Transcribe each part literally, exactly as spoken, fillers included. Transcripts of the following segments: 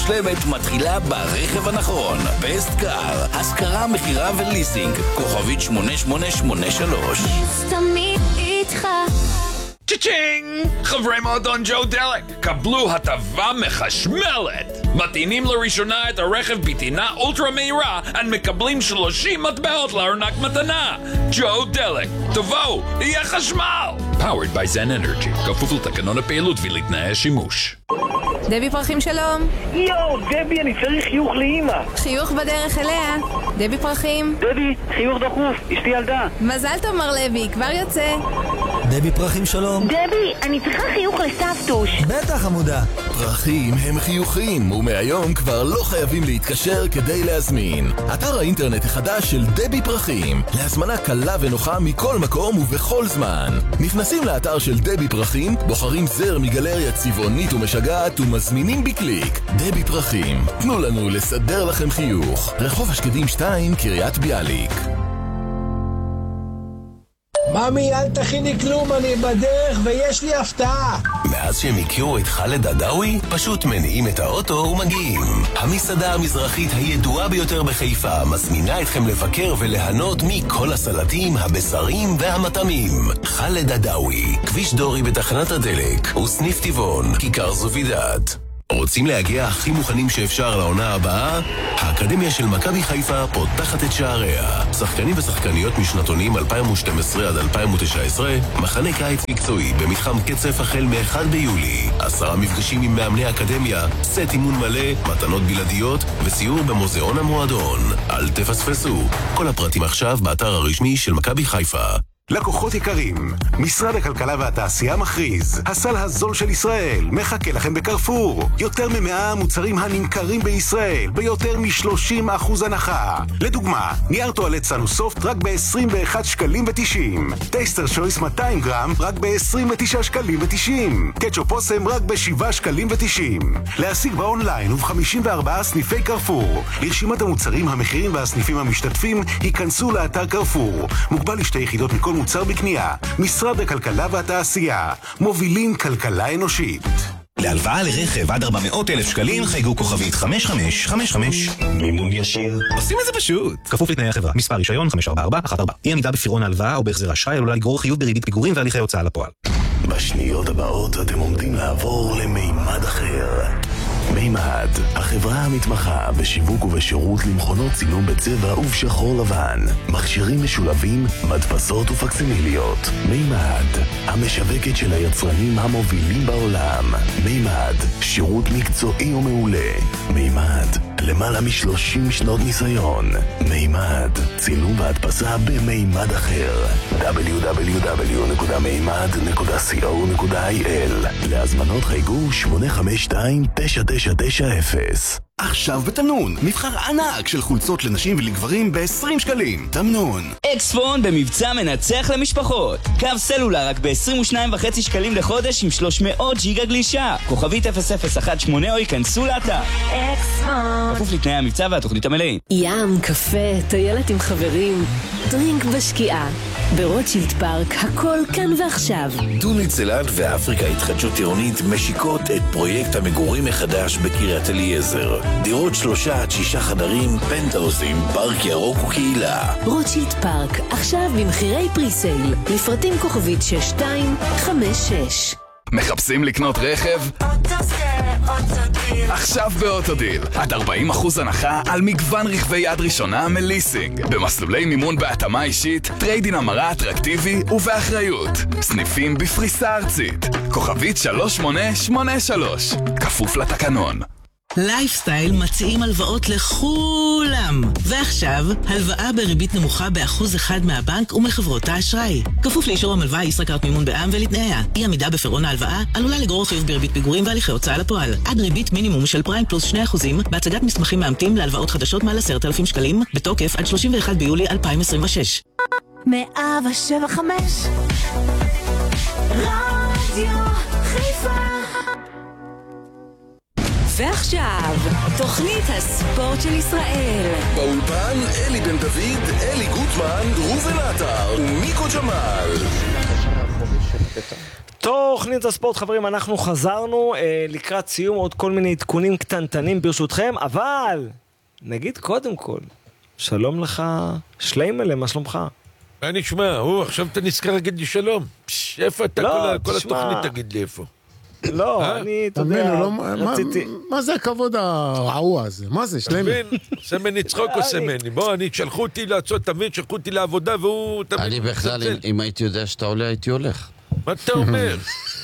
שלמת מתחילה ברכב הנכון. בסט קאר, השכרה, מחירה וליסינג. כוכבית שמונה שמונה שמונה שלוש. תמיד איתך. צ'צ'ינג! חברי מועדון ג'ו דלק, קבלו הטבה מחשמלת. מטעינים לראשונה את הרכב בטעינה אולטרה מהירה, ומקבלים שלושים מטבעות לארנק מתנה. ג'ו דלק, תבואו, יהיה חשמל! Powered by Zen Energy, כפוף לתקנון הפעילות ולתנאי השימוש. דבי פרחים שלום. יואו, דבי, אני צריך חיוך לאמא. חיוך בדרך אליה. דבי פרחים. דבי, חיוך דחוף, אשתי ילדה. מזל טוב מר לוי, כבר יוצא. דבי פרחים שלום. דבי, אני צריכה חיוך לסבתוש. בטח עמודה. פרחים הם חיוכים, ומהיום כבר לא חייבים להתקשר כדי להזמין. אתר האינטרנט החדש של דבי פרחים, להזמנה קלה ונוחה מכל מקום ובכל זמן. נכנסים לאתר של דבי פרחים, בוחרים זר מגלריה צבעונית ומשגעת ומזמינים בקליק. דבי פרחים, תנו לנו לסדר לכם חיוך. רחוב השקדים שתיים, קריית ביאליק. ממי, אל תכיני כלום, אני בדרך ויש לי הפתעה. מאז שהם הכירו את חלד עדאווי, פשוט מניעים את האוטו ומגיעים. המסעדה המזרחית הידועה ביותר בחיפה מזמינה אתכם לבקר וליהנות מכל הסלטים, הבשרים והמטעמים. חלד עדאווי, כביש דורי בתחנת הדלק, וסניף טבעון, כיכר זובידאת. רוצים להגיע הכי מוכנים שאפשר לעונה הבאה? האקדמיה של מכבי חיפה פותחת את שעריה. שחקנים ושחקניות משנתונים אלפיים ושתים עשרה עד אלפיים ותשע עשרה, מחנה קיץ מקצועי במתחם קצף החל מ-אחד ביולי. עשרה מפגשים עם מאמני האקדמיה, סט אימון מלא, מתנות בלעדיות וסיור במוזיאון המועדון. אל תפספסו. כל הפרטים עכשיו באתר הרשמי של מכבי חיפה. לקוחות יקרים, משרד הכלכלה והתעשייה מכריז, הסל הזול של ישראל מחכה לכם בקרפור. יותר ממאה מוצרים הנמכרים בישראל ביותר מ-שלושים אחוז הנחה. לדוגמה, נייר טואלט סנוסופט רק ב-עשרים ואחד שקלים ותשעים, טייסטר שויס מאתיים גרם רק ב-עשרים ותשעה שקלים ותשעים, קטשופ אוסם רק ב-שבעה שקלים ותשעים. להשיג באונליין וב-חמישים וארבעה סניפי קרפור. לרשימת המוצרים, המחירים והסניפים המשתתפים ייכנסו לאתר קרפור. מוגבל לשתי יחידות מכל מוצר בקנייה. משרד הכלכלה והתעשייה, מובילים כלכלה אנושית. להלוואה לרכב עד ארבע מאות אלף שקלים חייגו כוכבית חמש חמש חמש חמש. מימון ישיר. עושים את זה פשוט. כפוף לתנאי החברה. מספר רישיון חמש ארבע ארבע אחת ארבע. אי עמידה בפירעון ההלוואה או בהחזר אשראי עלולה לגרור חיוב בריבית פיגורים והליכי הוצאה לפועל. בשניות הבאות אתם עומדים לעבור למימד אחר. מימד, החברה המתמחה בשיווק ובשירות למכונות צילום בצבע ובשחור לבן, מכשירים משולבים, מדפסות ופקסימיליות. מימד, המשווקת של היצרנים המובילים בעולם. מימד, שירות מקצועי ומעולה. מימד, למעלה משלושים שנות ניסיון. מימד, צילום והדפסה במימד אחר. דאבליו דאבליו דאבליו נקודה מימד נקודה סי או נקודה איי אל. להזמנות חייגו שמונה חמש שתיים תשע תשע תשע אפס. עכשיו בתמנון, מבחר ענק של חולצות לנשים ולגברים ב-עשרים שקלים. תמנון. אקספון במבצע מנצח למשפחות. קו סלולר רק ב-עשרים ושניים וחצי שקלים לחודש עם שלוש מאות ג'יגה גלישה. כוכבית אפס אפס אחת שמונה או ייכנסו לאתר. אקספון. כפוף לתנאי המבצע והתוכנית המלאים. ים, קפה, טיילת עם חברים, דרינק בשקיעה. ברוטשילד פארק, הכל כאן ועכשיו. טוניץ אלעד ואפריקה התחדשות עירונית משיקות את פרויקט המגורים מחדש בקריית אליעזר. דירות שלושה עד שישה חדרים, פנטהאוזים, פארק ירוק וקהילה. רוטשילד פארק, עכשיו במחירי פריסייל. לפרטים כוכבית שש שתיים חמש שש. מחפשים לקנות רכב? עכשיו באוטודיל, עד ארבעים אחוז הנחה על מגוון רכבי יד ראשונה מליסינג, במסלולי מימון בהתאמה אישית, טריידין המרה אטרקטיבי ובאחריות. סניפים בפריסה ארצית. כוכבית שלוש שמונה שמונה שלוש. כפוף לתקנון. לייפסטייל מציעים הלוואות לכולם. ועכשיו, הלוואה בריבית נמוכה באחוז אחד מהבנק ומחברות האשראי. כפוף לאישור המלווה ישראכרט מימון בע"מ ולתנאיה. אי עמידה בפירעון ההלוואה עלולה לגרור חיוב בריבית פיגורים והליכי הוצאה לפועל. עד ריבית מינימום של פריים פלוס שני אחוזים בהצגת מסמכים מאמתים להלוואות חדשות מעל עשרת אלפים שקלים, בתוקף עד שלושים ואחד ביולי אלפיים עשרים ושש. מאה שבע חמש רדיו חיפה. ועכשיו, תוכנית הספורט של ישראל. באולפן אלי בן דוד, אלי גוטמן, ראובן עטר ומיקו ג'מאל. תוכנית הספורט, חברים, אנחנו חזרנו אה, לקראת סיום, עוד כל מיני עדכונים קטנטנים ברשותכם, אבל נגיד קודם כל, שלום לך, שליימלה, מה שלומך? מה נשמע? הוא, עכשיו אתה נזכר להגיד לי שלום. פש, איפה אתה? לא, כל, תשמע... כל התוכנית תגיד לי איפה. לא, אני, אתה יודע, לא, רציתי... מה, מה זה הכבוד הרעוע הזה? מה זה, שליימלה? סמני צחוק או סמני? בוא, אני, שלחו אותי לעשות, תמיד, שלחו אותי לעבודה, והוא תמיד... אני בכלל, אם, אם הייתי יודע שאתה עולה, הייתי הולך. מה אתה אומר?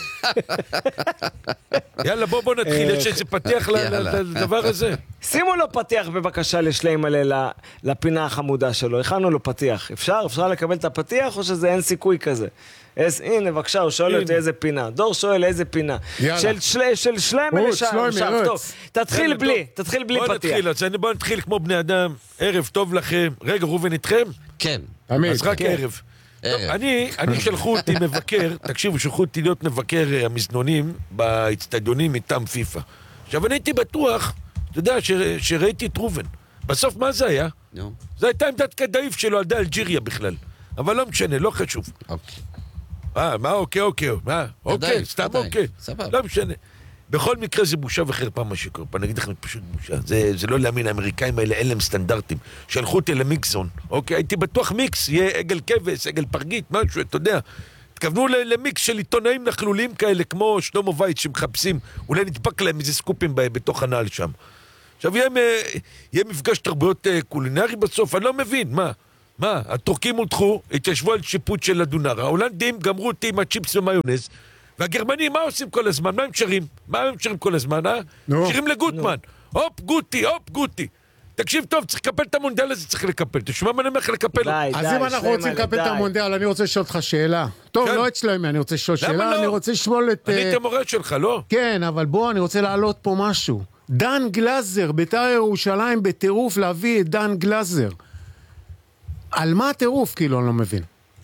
יאללה, בוא בוא נתחיל, יש איזה פתיח לדבר הזה. שימו לו פתיח בבקשה לשליימלה לפינה החמודה שלו, הכנו לו פתיח. אפשר? אפשר לקבל את הפתיח או שזה אין סיכוי כזה? הנה, בבקשה, הוא שואל אותי איזה פינה. דור שואל איזה פינה. של שליימלה עכשיו, טוב. תתחיל בלי, תתחיל בלי פתיח. בוא נתחיל, אז בוא נתחיל כמו בני אדם. ערב טוב לכם. רגע, ראובן איתכם? כן. אז רק ערב. אני, אני שלחו אותי מבקר, תקשיבו, שלחו אותי להיות מבקר המזנונים באצטדיונים מטעם פיפה. עכשיו, אני הייתי בטוח, אתה יודע, שראיתי את ראובן. בסוף מה זה היה? זה הייתה עמדת קדאיף שלו על די אלג'יריה בכלל. אבל לא משנה, לא חשוב. אוקיי. אה, מה אוקיי, אוקיי, מה? אוקיי, סתם אוקיי. לא משנה. בכל מקרה זה בושה וחרפה מה שקורה. אני אגיד לכם פשוט בושה. זה, זה לא להאמין, האמריקאים האלה אין להם סטנדרטים. שלחו אותי למיקסון, אוקיי? הייתי בטוח מיקס, יהיה עגל כבש, עגל פרגית, משהו, אתה יודע. התכוונו למיקס של עיתונאים נכלולים כאלה, כמו שלמה וייץ שמחפשים, אולי נדבק להם איזה סקופים בתוך הנעל שם. עכשיו, יהיה, יהיה מפגש תרבויות קולינרי בסוף, אני לא מבין, מה? מה? הטורקים הולכו, התיישבו על שיפוט של הדונר, ההולנדים גמרו אותי עם הצ'יפס ומיונז, והגרמנים, מה עושים כל הזמן? מה הם שרים? מה הם שרים כל הזמן, אה? שרים לגוטמן. הופ, גוטי, הופ, גוטי. תקשיב טוב, צריך לקפל את המונדיאל הזה, צריך לקפל. תשמע מה אני אומר לך לקפל. אז אם אנחנו רוצים לקפל את המונדיאל, אני רוצה לשאול אותך שאלה. טוב, לא את שלומי, אני רוצה לשאול שאלה, אני רוצה לשאול את... אני את המורה שלך, לא? כן, אבל בוא, אני רוצה להעלות פה משהו. דן גלזר, בית"ר ירושלים בטירוף להביא את דן גלזר. על מה הטירוף, כאילו, אני לא מבין.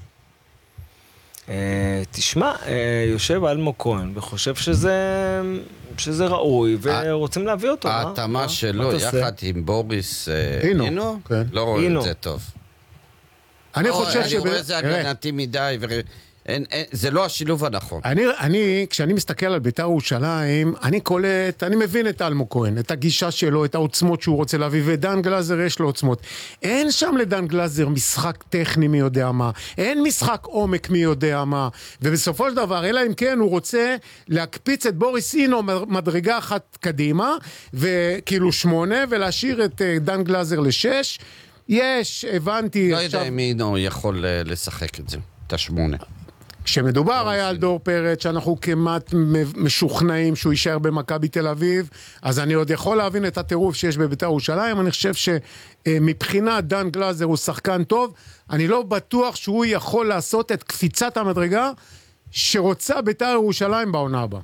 תשמע, יושב אלמו כהן וחושב שזה ראוי ורוצים להביא אותו. ההתאמה שלו יחד עם בוריס אינו, לא רואים את זה טוב. אני חושב אני רואה זה הגנתי מדי זה לא השילוב הנכון. אני, אני, כשאני מסתכל על בית"ר ירושלים, אני קולט, אני מבין את אלמו כהן, את הגישה שלו, את העוצמות שהוא רוצה להביא, ודן גלזר יש לו עוצמות. אין שם לדן גלזר משחק טכני מי יודע מה, אין משחק עומק מי יודע מה, ובסופו של דבר, אלא אם כן הוא רוצה להקפיץ את בוריס אינו מדרגה אחת קדימה, וכאילו שמונה, ולהשאיר את דן גלזר לשש. יש, הבנתי... לא יודע אם אינו יכול לשחק את זה, את השמונה. כשמדובר היה על דור פרץ, שאנחנו כמעט משוכנעים שהוא יישאר במכבי תל אביב, אז אני עוד יכול להבין את הטירוף שיש בבית"ר ירושלים. אני חושב שמבחינת דן גלזר הוא שחקן טוב, אני לא בטוח שהוא יכול לעשות את קפיצת המדרגה שרוצה בית"ר ירושלים בעונה הבאה.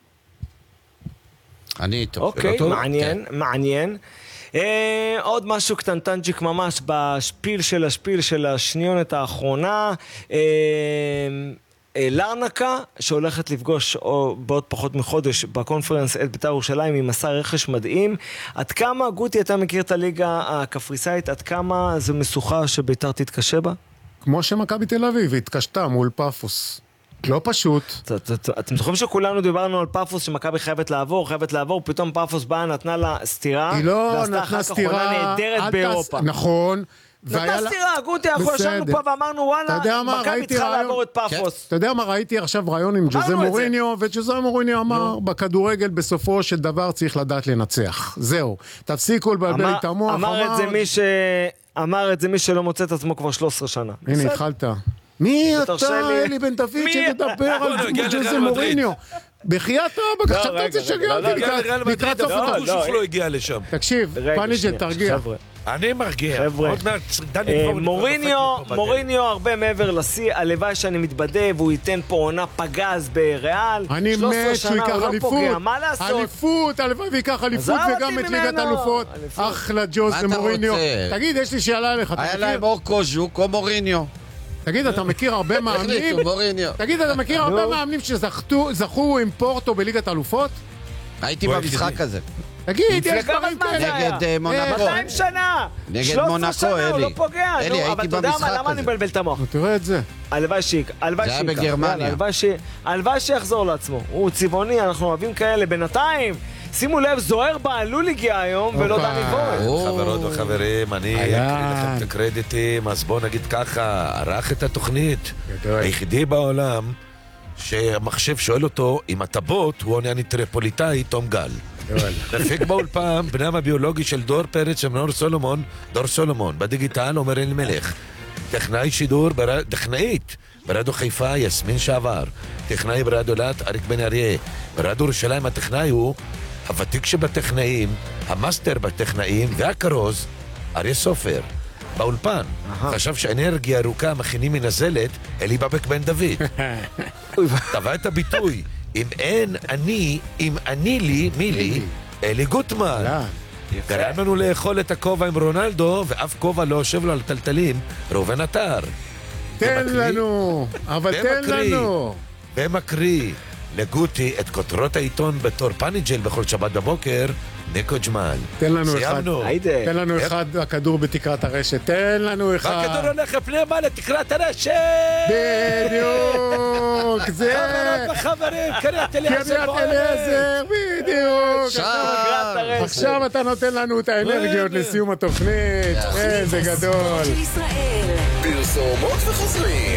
אני איתו. אוקיי, מעניין, מעניין. עוד משהו קטנטנג'יק ממש בשפיל של השפיל של השניונת האחרונה. לרנקה שהולכת לפגוש בעוד פחות מחודש בקונפרנס את בית"ר ירושלים עם מסע רכש מדהים. עד כמה, גוטי, אתה מכיר את הליגה הקפריסאית, עד כמה זו משוכה שבית"ר תתקשה בה? כמו שמכבי תל אביב התקשתה מול פאפוס. לא פשוט. אתם זוכרים שכולנו דיברנו על פאפוס שמכבי חייבת לעבור, חייבת לעבור, פתאום פאפוס באה, נתנה לה סתירה, היא לא נתנה סתירה, נהדרת באירופה. נכון. נתנה סתירה, גוטי, אנחנו ישבנו פה ואמרנו, וואלה, מכבי צריכה לעבור את פאפוס. אתה יודע מה, ראיתי עכשיו רעיון עם ג'וזה מוריניו, וג'וזה מוריניו אמר, בכדורגל בסופו של דבר צריך לדעת לנצח. זהו. תפסיקו לבלבל את המוח. אמר את זה מי שלא מוצא את עצמו כבר שלוש עשרה שנה. הנה, התחלת. מי אתה, אלי בן דוד, שתדבר על ג'וזה מוריניו? בחייאת אבא, עכשיו אתה רוצה שגע לקראת סוף התחוש שלו הגיע לשם. תקשיב, פניג'ה, תרגיע. אני מרגיע. מוריניו הרבה מעבר לשיא, הלוואי שאני מתבדה והוא ייתן פה עונה פגז בריאל. אני מת שהוא ייקח אליפות. אליפות, הלוואי ויקח אליפות וגם את ליגת אלופות. אחלה ג'וזה מוריניו. תגיד, יש לי שאלה עליך. היה להם אורקו ז'וק או מוריניו. תגיד, אתה מכיר הרבה מאמנים? תגיד, אתה מכיר הרבה מאמנים שזכו עם פורטו בליגת אלופות? הייתי במשחק הזה. תגיד, יש דברים כאלה. נגד מונקו. מאתיים שנה! נגד מונקו, אלי. הוא לא פוגע. אלי, הייתי אבל אתה יודע מה, במשחק למה אני הזה. מבלבל את המוח? תראה את זה. הלוואי שיק, הלוואי זה היה שיק. בגרמניה. הלוואי שיחזור לעצמו. הוא צבעוני, אנחנו אוהבים כאלה. בינתיים, שימו לב, זוהר בעלול הגיע היום, ולא דני בורן. חברות וחברים, אני אקריא לכם את הקרדיטים, אז בואו נגיד ככה, ערך את התוכנית. היחידי בעולם שהמחשב שואל אותו, אם אתה בוט, הוא עונה אני טריפוליטאי, תום גל. מפיק באולפן, בנם הביולוגי של דור פרץ ומנור סולומון, דור סולומון, בדיגיטל אומר אל מלך. טכנאי שידור, טכנאית ברדיו חיפה, יסמין שעבר. טכנאי ברדיו לת, אריק בן אריה. ברדיו ירושלים הטכנאי הוא הוותיק שבטכנאים, המאסטר בטכנאים והקרוז, אריה סופר. באולפן, חשב שאנרגיה ארוכה מכינים מנזלת, אלי בבק בן דוד. טבע את הביטוי, אם אין אני, אם אני לי, מי לי, אלי גוטמן. גרם לנו לאכול את הכובע עם רונלדו, ואף כובע לא יושב לו על טלטלים, ראובן עטר. תן לנו, אבל תן לנו. ומקריא לגוטי את כותרות העיתון בתור פניג'ל בכל שבת בבוקר, ניקו ג'מאל. תן לנו אחד. סיימנו. תן לנו אחד, הכדור בתקרת הרשת. תן לנו אחד. והכדור הולך פנימה לתקרת הרשת. בדיוק. זה. חברות וחברים, קריית אליעזר. קריית אליעזר, בדיוק. עכשיו אתה נותן לנו את האנרגיות לסיום התוכנית. איזה גדול. פרסומות וחוזרים.